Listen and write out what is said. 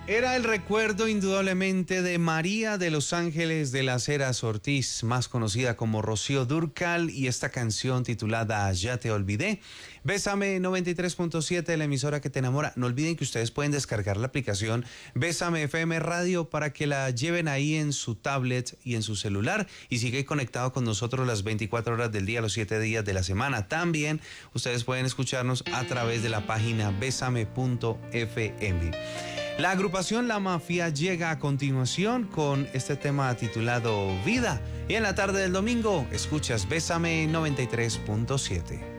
Era el recuerdo indudablemente de María de los Ángeles de las Heras Ortiz, más conocida como Rocío Dúrcal, y esta canción titulada Ya te olvidé. Bésame 93.7, la emisora que te enamora. No olviden que ustedes pueden descargar la aplicación Bésame FM Radio para que la lleven ahí en su tablet y en su celular y sigan conectado con nosotros las 24 horas del día, los 7 días de la semana. También ustedes pueden escucharnos a través de la página besame.fm. La agrupación La Mafia llega a continuación con este tema titulado Vida. Y en la tarde del domingo escuchas Bésame 93.7.